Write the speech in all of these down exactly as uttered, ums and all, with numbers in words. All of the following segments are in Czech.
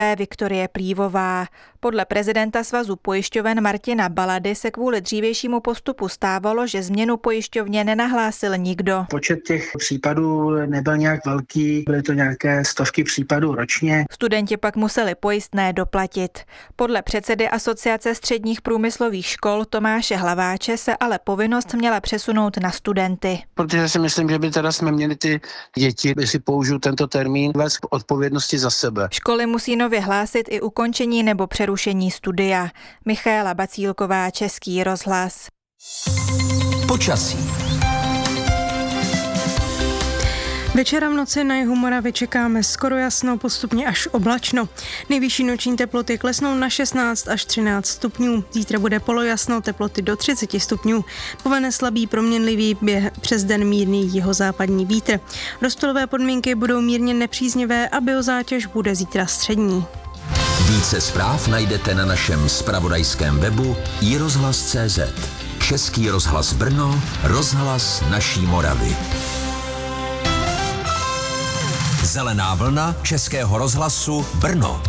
Viktorie Plívová. Podle prezidenta Svazu pojišťoven Martina Balady se kvůli dřívějšímu postupu stávalo, že změnu pojišťovně nenahlásil nikdo. Počet těch případů nebyl nějak velký, byly to nějaké stovky případů ročně. Studenti pak museli pojistné doplatit. Podle předsedy Asociace středních průmyslových škol Tomáše Hlaváče se ale povinnost měla přesunout na studenty. Protože si myslím, že by teda jsme měli ty děti, jestli použiju tento termín, vést odpovědnosti za sebe. Školy musí nově hlásit i ukončení nebo přerušení studia. Michaela Bacílková, Český rozhlas. Počasí. Večera v noci na jihu Moravy čekáme skoro jasno, postupně až oblačno. Nejvyšší noční teploty klesnou na šestnáct až třináct stupňů. Zítra bude polojasno, teploty do třicet stupňů. Povene slabý proměnlivý běh přes den mírný jihozápadní vítr. Rozptylové podmínky budou mírně nepříznivé a biozátěž bude zítra střední. Více zpráv najdete na našem zpravodajském webu i rozhlas tečka cé zet. Český rozhlas Brno, rozhlas naší Moravy. Zelená vlna Českého rozhlasu Brno.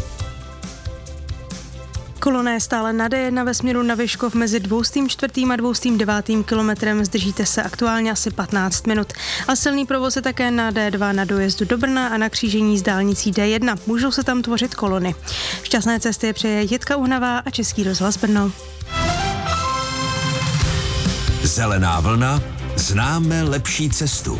Kolona je stále na dé jedna ve směru na Vyškov mezi dvěstě čtyři a dvěstě devět kilometrem. Zdržíte se aktuálně asi patnáct minut. A silný provoz je také na dé dva na dojezdu do Brna a na křížení s dálnicí dé jedna. Můžou se tam tvořit kolony. Šťastné cesty přeje Jitka Uhnavá a Český rozhlas Brno. Zelená vlna. Známe lepší cestu.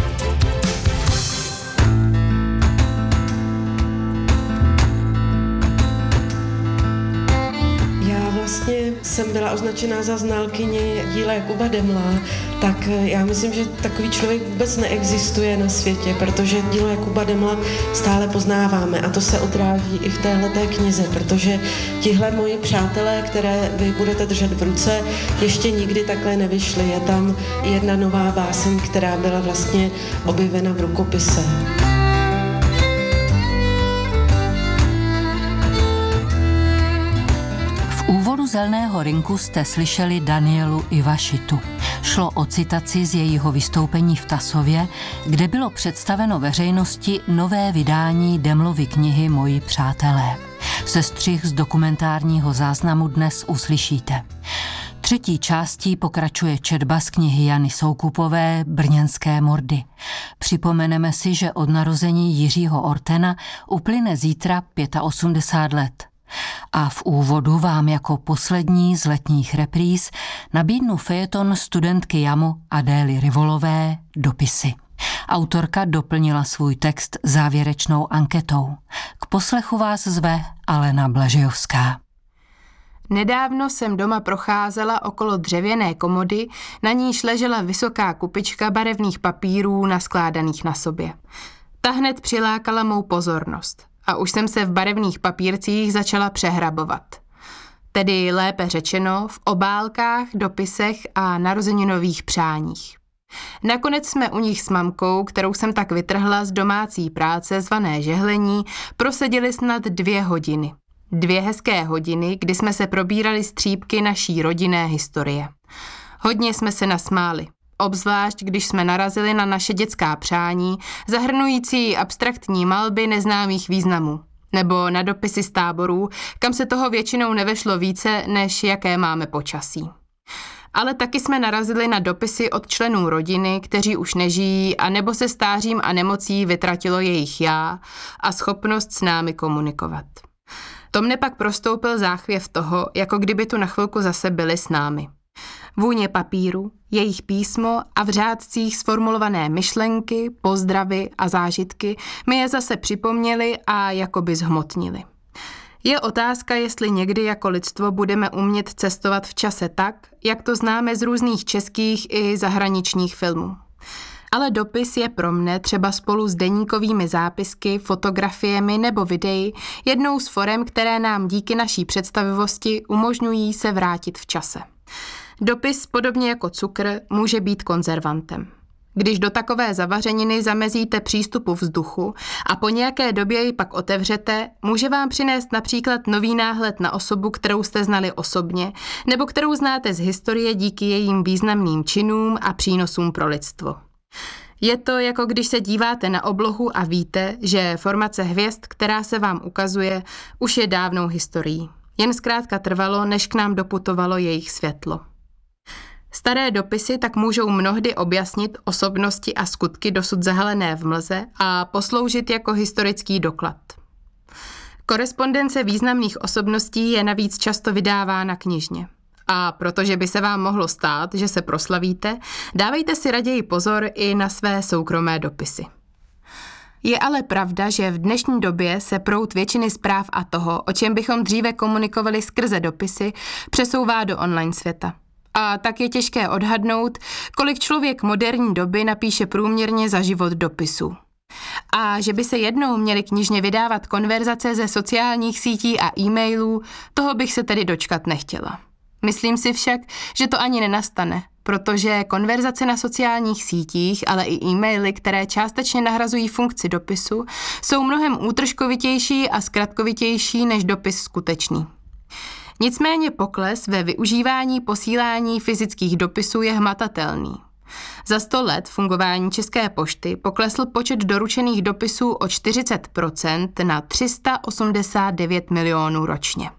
Vlastně jsem byla označená za znalkyni díla Jakuba Demla, tak já myslím, že takový člověk vůbec neexistuje na světě, protože dílo Jakuba Demla stále poznáváme a to se odráží i v téhleté knize, protože tihle moji přátelé, které vy budete držet v ruce, ještě nikdy takhle nevyšly. Je tam jedna nová báseň, která byla vlastně objevena v rukopise. úvodu Zeleného rynku jste slyšeli Danielu Ivašitu. Šlo o citaci z jejího vystoupení v Tasově, kde bylo představeno veřejnosti nové vydání Demlovy knihy Moji přátelé. Sestřih z dokumentárního záznamu dnes uslyšíte. Třetí částí pokračuje četba z knihy Jany Soukupové Brněnské mordy. Připomeneme si, že od narození Jiřího Ortena uplyne zítra osmdesát pět let. A v úvodu vám jako poslední z letních repríz nabídnu fejeton studentky Jamu Adély Rivolové Dopisy. Autorka doplnila svůj text závěrečnou anketou. K poslechu vás zve Alena Blažejovská. Nedávno jsem doma procházela okolo dřevěné komody, na níž ležela vysoká kupička barevných papírů naskládaných na sobě. Ta hned přilákala mou pozornost a už jsem se v barevných papírcích začala přehrabovat. Tedy lépe řečeno v obálkách, dopisech a narozeninových přáních. Nakonec jsme u nich s mamkou, kterou jsem tak vytrhla z domácí práce zvané žehlení, proseděli snad dvě hodiny. Dvě hezké hodiny, kdy jsme se probírali střípky naší rodinné historie. Hodně jsme se nasmáli, obzvlášť když jsme narazili na naše dětská přání, zahrnující abstraktní malby neznámých významů, nebo na dopisy z táborů, kam se toho většinou nevešlo více, než jaké máme počasí. Ale taky jsme narazili na dopisy od členů rodiny, kteří už nežijí, a nebo se stářím a nemocí vytratilo jejich já a schopnost s námi komunikovat. To mne pak prostoupil záchvěv toho, jako kdyby tu na chvilku zase byli s námi. Vůně papíru, jejich písmo a v řádcích sformulované myšlenky, pozdravy a zážitky mi je zase připomněli a jakoby zhmotnili. Je otázka, jestli někdy jako lidstvo budeme umět cestovat v čase tak, jak to známe z různých českých i zahraničních filmů. Ale dopis je pro mne třeba spolu s deníkovými zápisky, fotografiemi nebo videí jednou z forem, které nám díky naší představivosti umožňují se vrátit v čase. Dopis, podobně jako cukr, může být konzervantem. Když do takové zavařeniny zamezíte přístupu vzduchu a po nějaké době ji pak otevřete, může vám přinést například nový náhled na osobu, kterou jste znali osobně, nebo kterou znáte z historie díky jejím významným činům a přínosům pro lidstvo. Je to jako když se díváte na oblohu a víte, že formace hvězd, která se vám ukazuje, už je dávnou historií. Jen zkrátka trvalo, než k nám doputovalo jejich světlo. Staré dopisy tak můžou mnohdy objasnit osobnosti a skutky dosud zahalené v mlze a posloužit jako historický doklad. Korespondence významných osobností je navíc často vydávána knižně. A protože by se vám mohlo stát, že se proslavíte, dávejte si raději pozor i na své soukromé dopisy. Je ale pravda, že v dnešní době se proud většiny zpráv a toho, o čem bychom dříve komunikovali skrze dopisy, přesouvá do online světa. A tak je těžké odhadnout, kolik člověk moderní doby napíše průměrně za život dopisů. A že by se jednou měly knižně vydávat konverzace ze sociálních sítí a e-mailů, toho bych se tedy dočkat nechtěla. Myslím si však, že to ani nenastane, protože konverzace na sociálních sítích, ale i e-maily, které částečně nahrazují funkci dopisu, jsou mnohem útržkovitější a zkratkovitější než dopis skutečný. Nicméně pokles ve využívání posílání fyzických dopisů je hmatatelný. Za sto let fungování České pošty poklesl počet doručených dopisů o čtyřicet procent na tři sta osmdesát devět milionů ročně.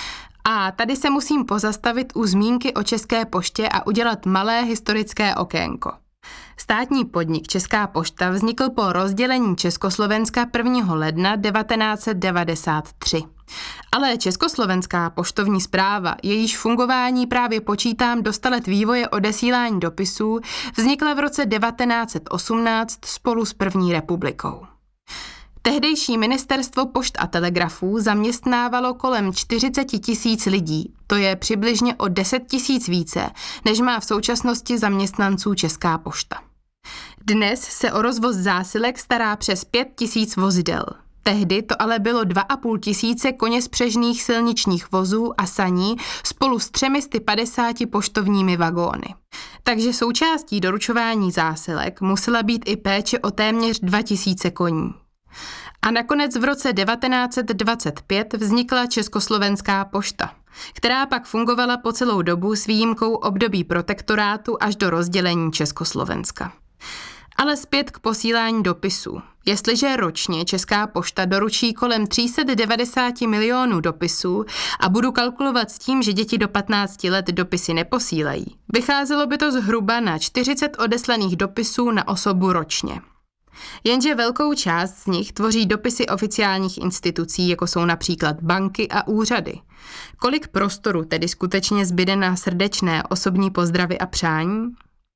A tady se musím pozastavit u zmínky o České poště a udělat malé historické okénko. Státní podnik Česká pošta vznikl po rozdělení Československa prvního ledna devatenáct set devadesát tři. Ale Československá poštovní správa, jejíž fungování právě počítám do sta let vývoje odesílání dopisů, vznikla v roce devatenáct set osmnáct spolu s první republikou. Tehdejší ministerstvo pošt a telegrafů zaměstnávalo kolem čtyřicet tisíc lidí, to je přibližně o deset tisíc více, než má v současnosti zaměstnanců Česká pošta. Dnes se o rozvoz zásilek stará přes pět tisíc vozidel. Tehdy to ale bylo dva a půl tisíce koněspřežných silničních vozů a saní spolu s třemi sty padesáti poštovními vagóny. Takže součástí doručování zásilek musela být i péče o téměř dva tisíce koní. A nakonec v roce devatenáct set dvacet pět vznikla Československá pošta, která pak fungovala po celou dobu s výjimkou období protektorátu až do rozdělení Československa. Ale zpět k posílání dopisů. Jestliže ročně Česká pošta doručí kolem tři sta devadesát milionů dopisů a budu kalkulovat s tím, že děti do patnácti let dopisy neposílají, vycházelo by to zhruba na čtyřicet odeslaných dopisů na osobu ročně. Jenže velkou část z nich tvoří dopisy oficiálních institucí, jako jsou například banky a úřady. Kolik prostoru tedy skutečně zbyde na srdečné osobní pozdravy a přání?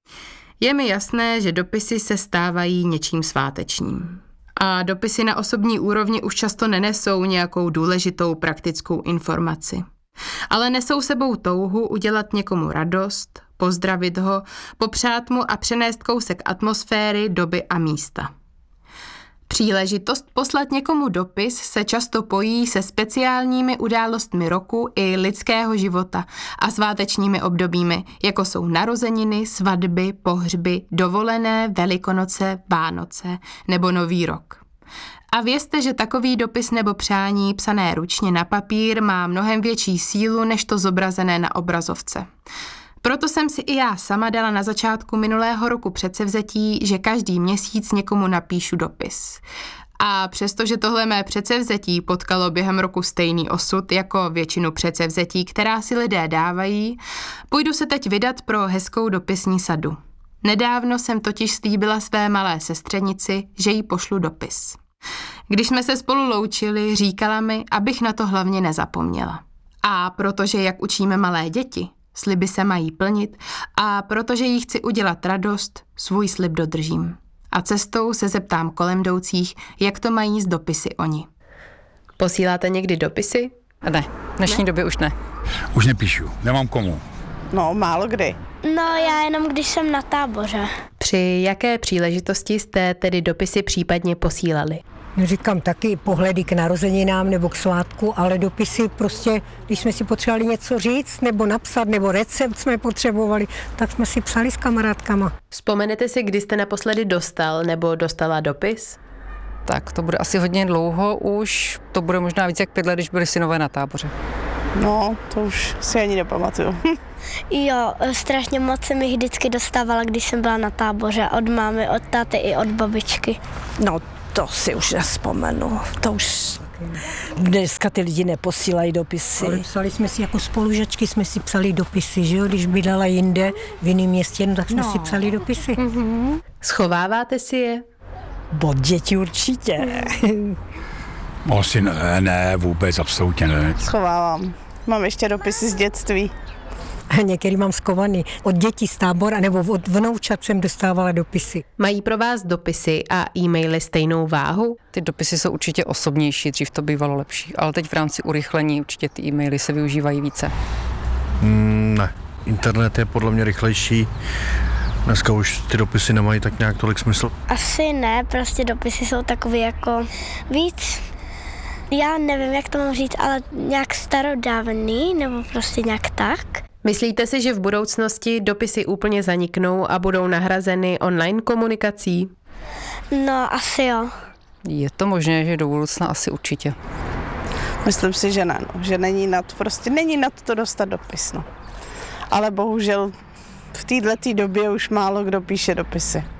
Je mi jasné, že dopisy se stávají něčím svátečním. A dopisy na osobní úrovni už často nenesou nějakou důležitou praktickou informaci. Ale nesou sebou touhu udělat někomu radost, pozdravit ho, popřát mu a přenést kousek atmosféry, doby a místa. Příležitost poslat někomu dopis se často pojí se speciálními událostmi roku i lidského života a svátečními obdobími, jako jsou narozeniny, svatby, pohřby, dovolené, Velikonoce, Vánoce nebo Nový rok. A vězte, že takový dopis nebo přání psané ručně na papír má mnohem větší sílu než to zobrazené na obrazovce. Proto jsem si i já sama dala na začátku minulého roku předsevzetí, že každý měsíc někomu napíšu dopis. A přestože tohle mé předsevzetí potkalo během roku stejný osud jako většinu předsevzetí, která si lidé dávají, půjdu se teď vydat pro hezkou dopisní sadu. Nedávno jsem totiž slíbila své malé sestřenici, že jí pošlu dopis. Když jsme se spolu loučili, říkala mi, abych na to hlavně nezapomněla. A protože, jak učíme malé děti, sliby se mají plnit a protože jí chci udělat radost, svůj slib dodržím. A cestou se zeptám kolem jdoucích, jak to mají s dopisy oni. Posíláte někdy dopisy? Ne, v dnešní ne? době už ne. Už nepíšu, nemám komu. No, málo kdy. No, já jenom když jsem na táboře. Při jaké příležitosti jste tedy dopisy případně posílali? Říkám taky pohledy k narozeninám nebo k svátku, ale dopisy prostě, když jsme si potřebovali něco říct nebo napsat, nebo recept jsme potřebovali, tak jsme si psali s kamarádkama. Vzpomenete si, kdy jste naposledy dostal nebo dostala dopis? Tak to bude asi hodně dlouho už, to bude možná víc jak pět let, když byli synové na táboře. No, to už si ani nepamatuju. Jo, strašně moc jsem jich vždycky dostávala, když jsem byla na táboře, od mámy, od táty i od babičky. No, to si už nespomenu, to už dneska ty lidi neposílají dopisy. Ale psali jsme si jako spolužačky, jsme si psali dopisy, že jo, když bydlela jinde v jiném městě, no, tak jsme no. si psali dopisy. Mm-hmm. Schováváte si je? Od dětí určitě. Asi ne, ne, vůbec, absolutně ne. Schovávám. Mám ještě dopisy z dětství. Některý mám skovaný. Od dětí z tábora nebo od vnoučat jsem dostávala dopisy. Mají pro vás dopisy a e-maily stejnou váhu? Ty dopisy jsou určitě osobnější, dřív to bývalo lepší, ale teď v rámci urychlení určitě ty e-maily se využívají více. Mm, ne, internet je podle mě rychlejší. Dneska už ty dopisy nemají tak nějak tolik smysl. Asi ne, prostě dopisy jsou takový jako víc, já nevím, jak to mám říct, ale nějak starodávný, nebo prostě nějak tak. Myslíte si, že v budoucnosti dopisy úplně zaniknou a budou nahrazeny online komunikací? No, asi jo. Je to možné, že do budoucna asi určitě. Myslím si, že ne, no. Že není nad, prostě není nad to dostat dopis, no. Ale bohužel v této době už málo kdo píše dopisy.